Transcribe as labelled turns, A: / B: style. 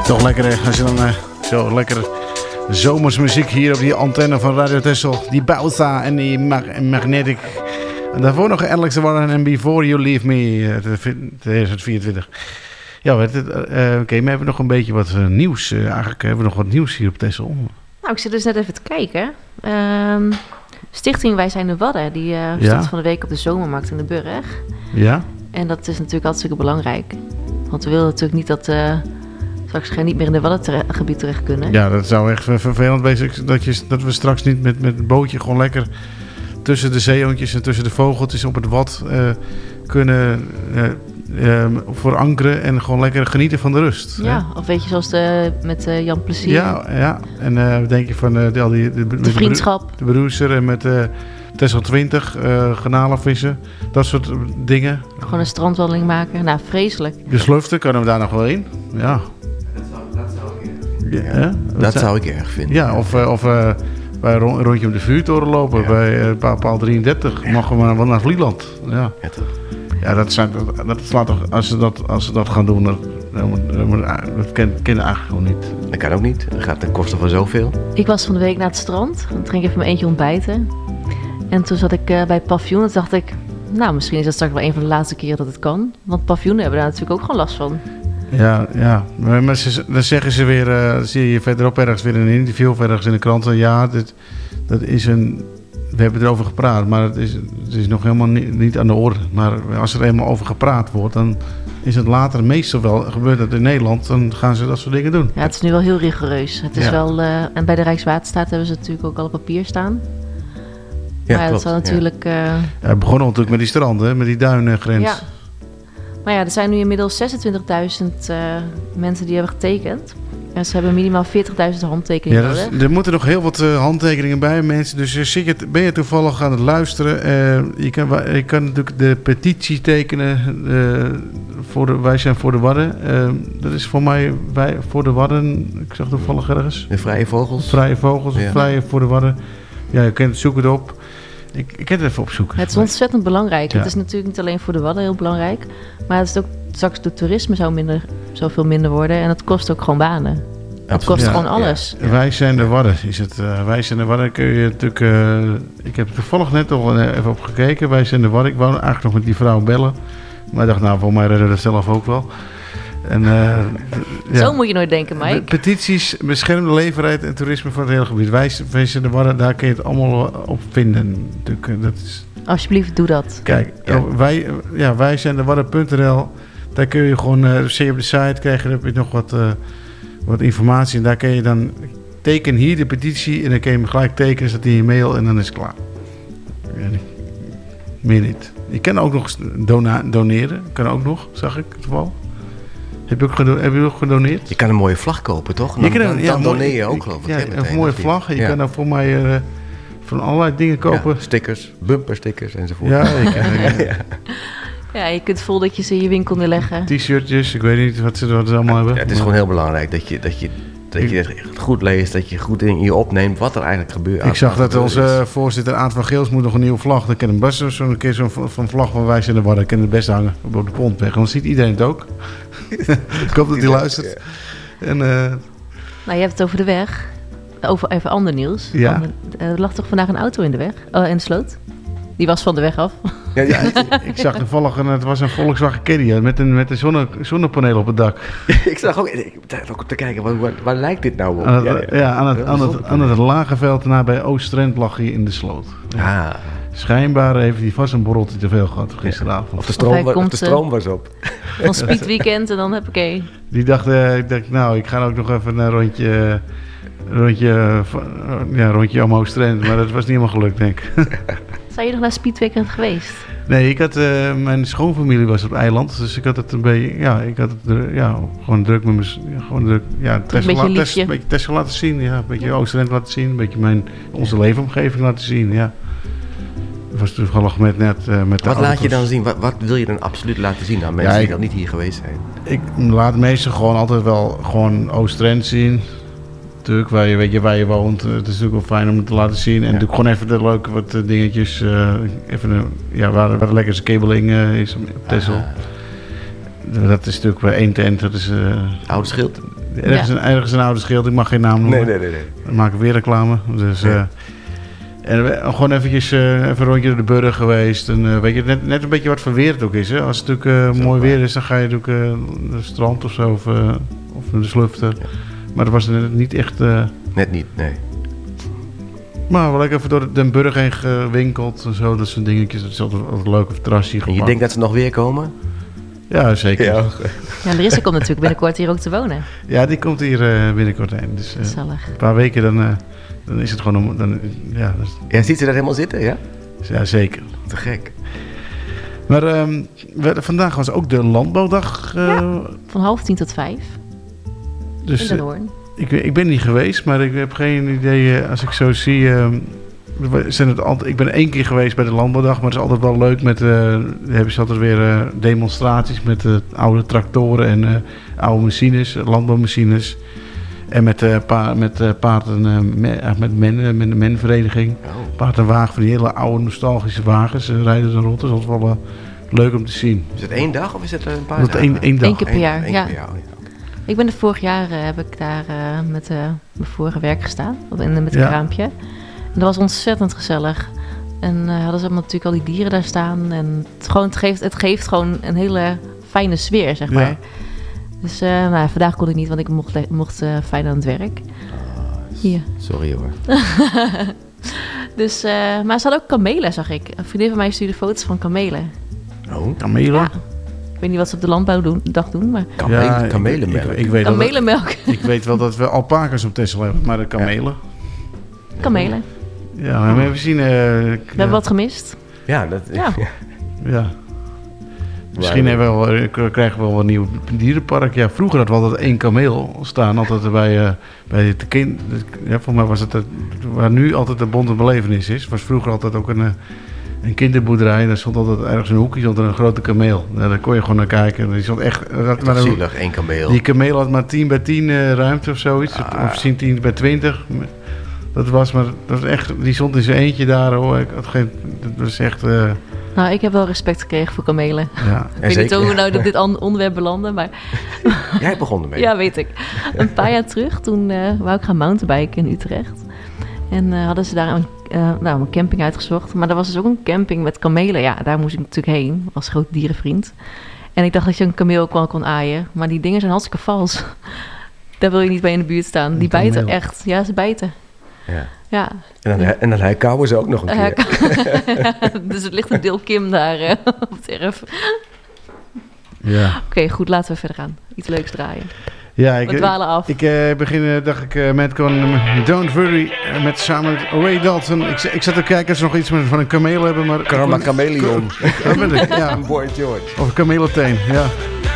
A: Toch lekker hè, als je dan zo lekker zomersmuziek hier op die antenne van Radio Texel. Die Bauza en die Magnetic. En daarvoor nog Alex de Warren en Before You Leave Me 2024. Ja, oké, maar hebben we nog een beetje wat nieuws. Eigenlijk hebben we nog wat nieuws hier op Texel.
B: Nou, ik zit dus net even te kijken. Stichting Wij Zijn de Wadden, die stond van de week op de zomermarkt in de Burg. Ja. En dat is natuurlijk hartstikke belangrijk. Want we willen natuurlijk niet dat straks niet meer in de Waddengebied terecht kunnen.
A: Ja, dat zou echt vervelend wezen dat we straks niet met het bootje gewoon lekker tussen de zeehondjes en tussen de vogeltjes op het wad kunnen verankeren en gewoon lekker genieten van de rust.
B: Ja, hè? Of weet je, zoals met Jan Plezier.
A: Ja. En wat denk je van de
B: vriendschap.
A: De Broeser en met Texel 20, garnalenvissen, dat soort dingen.
B: Gewoon een strandwandeling maken. Nou, vreselijk.
A: De Sluften, kunnen we daar nog wel in? Ja.
C: Dat zou ik erg vinden.
A: Ja, of bij een rondje om de vuurtoren lopen. Ja. Bij paal 33 mogen we wel naar Vlieland. Ja, ja dat slaat toch, als ze dat gaan doen, dat kennen eigenlijk gewoon niet.
C: Dat kan ook niet. Dat gaat ten koste van zoveel.
B: Ik was van de week naar het strand. Dan ging ik even mijn eentje ontbijten. En toen zat ik bij Paviljoen. En dacht ik, nou, misschien is dat straks wel een van de laatste keren dat het kan. Want paviljoenen hebben daar natuurlijk ook gewoon last van.
A: Ja. Maar dan zeggen ze weer, zie je verderop ergens weer een interview, of ergens in de kranten. Ja, dat is we hebben erover gepraat, maar het is nog helemaal niet aan de orde. Maar als er eenmaal over gepraat wordt, dan is het later meestal wel, gebeurt dat in Nederland, dan gaan ze dat soort dingen doen.
B: Ja, het is nu wel heel rigoureus. Het is wel, en bij de Rijkswaterstaat hebben ze natuurlijk ook al op papier staan.
C: Ja,
B: maar
C: klopt,
B: het zal natuurlijk...
A: het begon natuurlijk met die stranden, met die duinengrens.
B: Ja. Maar ja, er zijn nu inmiddels 26.000 mensen die hebben getekend. En ze hebben minimaal 40.000 handtekeningen nodig.
A: Er moeten nog heel wat handtekeningen bij, mensen. Dus ben je toevallig aan het luisteren? Je kan natuurlijk de petitie tekenen. Wij zijn voor de Wadden. Dat is voor mij voor de Wadden. Ik zag toevallig ergens.
C: De Vrije Vogels.
A: Vrije Vogels, Vrije voor de Wadden. Ja, je kunt het zoeken erop. Ik kan het even opzoeken.
B: Het is ontzettend belangrijk. Ja. Het is natuurlijk niet alleen voor de Wadden heel belangrijk. Maar het is ook straks de toerisme zou veel minder worden. En het kost ook gewoon banen. Absoluut. Het kost gewoon alles.
A: Ja. Wij zijn de Wadden. Is het, wij zijn de Wadden. Kun je natuurlijk. Ik heb er toevallig net al even op gekeken. Wij zijn de Wadden. Ik wou eigenlijk nog met die vrouw bellen. Maar ik dacht, nou, voor mij redden we dat zelf ook wel. En,
B: Zo moet je nooit denken, Mike.
A: Petities, beschermde leefbaarheid en toerisme voor het hele gebied. Wij zijn de Wadden, daar kun je het allemaal op vinden. Dat is...
B: Alsjeblieft, doe dat.
A: Kijk, wij zijn de Wadden.nl. Daar kun je gewoon, zie je op de site, heb je nog wat informatie. En daar kun je dan, teken hier de petitie en dan kun je hem gelijk tekenen, zet in je mail en dan is het klaar. Meer niet. Je kan ook nog doneren, kan ook nog, zag ik het geval. Heb je ook gedoneerd?
C: Je kan een mooie vlag kopen, toch? Dan doneer je ook, geloof ik.
A: Ja, een mooie vlag. Je kan dan voor mij van allerlei dingen kopen.
C: Ja, stickers, bumperstickers enzovoort.
A: Ja,
B: ja, je kunt foldertjes in je winkel neerleggen.
A: T-shirtjes, ik weet niet wat ze allemaal hebben.
C: Ja, het is gewoon heel belangrijk dat je het goed leest, dat je goed in je opneemt wat er eigenlijk gebeurt.
A: Ik zag dat onze voorzitter Aad van Geels moet nog een nieuwe vlag. Dan kan hem best zo'n keer zo'n vlag van Wij Zijn de Wadden. Kan het best hangen op de Pontweg. Dan ziet iedereen het ook. Ik hoop dat hij luistert. En,
B: nou, je hebt het over de weg. Over even ander nieuws.
A: Ja.
B: Er lag toch vandaag een auto in de weg? In de sloot? Die was van de weg af.
A: Ja, ik zag toevallig, het was een Volkswagen Caddy met een zonnepaneel op het dak.
C: Ik zag ook te kijken, waar lijkt dit nou op?
A: Aan het Lagerveld bij Oostrent lag hij in de sloot.
C: Ah.
A: Schijnbaar heeft hij vast een borreltje te veel gehad gisteravond.
C: Of de stroom was op.
B: Van speedweekend en dan heb ik
A: Die dacht, ik ga ook nog even een rondje om Oostrent. Maar dat was niet helemaal gelukt, denk ik.
B: Zijn je nog naar speedweekend geweest?
A: Nee, mijn schoonfamilie was op het eiland. Dus ik had het een beetje, gewoon druk met een beetje Texel laten zien. Ja, een beetje Oostrent laten zien. Een beetje onze leefomgeving laten zien, ja. Dat was toevallig met
C: wat laat je dan zien? Wat wil je dan absoluut laten zien aan mensen die dan niet hier geweest zijn?
A: Ik laat meestal gewoon altijd wel gewoon Oostrent zien. Natuurlijk, waar je woont. Het is natuurlijk wel fijn om het te laten zien. En natuurlijk gewoon even de leuke wat dingetjes. Waar de lekkerste kabeling is op Texel. Dat is natuurlijk bij één tent. Dat is,
C: Oude Schild?
A: Ergens een oude schild, ik mag geen naam noemen.
C: Nee.
A: Dan maak ik weer reclame. Dus, en gewoon eventjes even een rondje door de Burg geweest. En weet je, net een beetje wat voor weer het ook is. Hè? Als het natuurlijk mooi weer is, dan ga je natuurlijk naar het strand of zo. Of naar de Slufter. Ja. Maar dat was net niet echt...
C: Net niet, nee.
A: Maar wel lekker even door Den Burg heen gewinkeld en zo. Dat soort dingetjes. Dat is altijd leuk op het terrasje gepakt.
C: En je denkt dat ze nog weer komen?
A: Ja, zeker.
C: Ja,
B: Larissa komt natuurlijk binnenkort hier ook te wonen.
A: Ja, die komt hier binnenkort heen. Dus een paar weken dan is het gewoon...
C: Ja, ziet ze dat helemaal zitten, ja?
A: Ja, zeker.
C: Te gek.
A: Maar vandaag was ook de landbouwdag.
B: Van 4:30 tot 5.
A: Dus,
B: in Den Hoorn.
A: Ik ben niet geweest, maar ik heb geen idee. Als ik zo zie... ik ben 1 keer geweest bij de landbouwdag, maar het is altijd wel leuk. Hebben ze altijd weer demonstraties met oude tractoren en oude machines, landbouwmachines. En met paarden, met de menvereniging. Paard en wagen van die hele oude nostalgische wagens. Rijden er rond. Dat is altijd wel leuk om te zien.
C: Is het 1 dag of is het een paar
A: dagen? 1 dag.
B: 1 keer per jaar,
C: Eén
B: ja.
C: per jaar,
B: Ik ben vorig jaar heb ik daar met mijn vorige werk gestaan. Met een kraampje. En dat was ontzettend gezellig. En hadden ze natuurlijk al die dieren daar staan. En het geeft gewoon een hele fijne sfeer, zeg maar. Dus vandaag kon ik niet, want ik mocht fijn aan het werk. Hier.
C: Sorry hoor.
B: Dus, maar ze hadden ook kamelen, zag ik. Een vriendin van mij stuurde foto's van kamelen.
A: Oh, kamelen?
B: Ja. Ik weet niet wat ze op de landbouwdag doen, maar...
C: Kamelenmelk.
B: Kamelenmelk.
A: Ik weet wel dat we alpaca's op Texel hebben, maar de kamelen.
B: Ja. Kamelen.
A: Ja, maar even zien...
B: we hebben wat gemist.
C: Ja.
A: Misschien krijgen we wel een nieuw dierenpark. Ja, vroeger had we altijd 1 kameel staan. Altijd bij het kind. Ja, voor mij was het waar nu altijd de bonte belevenis is. Was vroeger altijd ook een kinderboerderij. Daar stond altijd ergens een hoekje stond er een grote kameel. Daar kon je gewoon naar kijken. Die stond echt...
C: zielig, 1 kameel.
A: Die kameel had maar 10 bij 10 ruimte of zoiets. Of 10 bij 20. Dat was echt... Die stond in zijn eentje daar. Hoor. Dat was echt...
B: Nou, ik heb wel respect gekregen voor kamelen.
A: Ja.
B: Ik weet niet hoe we nou op dit onderwerp belanden, maar...
C: Jij begon ermee.
B: Ja, weet ik. Een paar jaar terug, toen wou ik gaan mountainbiken in Utrecht. En hadden ze daar een camping uitgezocht. Maar er was dus ook een camping met kamelen. Ja, daar moest ik natuurlijk heen, als groot dierenvriend. En ik dacht dat je een kameel kon aaien. Maar die dingen zijn hartstikke vals. Daar wil je niet bij in de buurt staan. Die bijten echt. Ja, ze bijten. Ja.
C: En dan herkauwen ze ook nog een keer.
B: Dus het ligt een deel Kim daar op het erf.
A: Ja.
B: Oké, goed, laten we verder gaan. Iets leuks draaien.
A: Ja,
B: we dwalen af.
A: Ik begin, dacht ik, met Don't Worry met samen met Ray Dalton. Ik zat te kijken of ze nog iets van een kameel hebben, maar...
C: Karma Chameleon.
A: Ja.
C: Boy George.
A: Of een kamelenteen, ja.